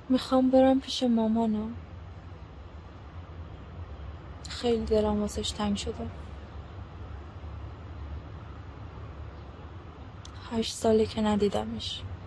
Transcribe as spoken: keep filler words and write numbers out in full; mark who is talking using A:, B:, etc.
A: میخوام برم پیش مامانم. خیلی دلم واسش تنگ شده. هشت ساله که ندیدمش.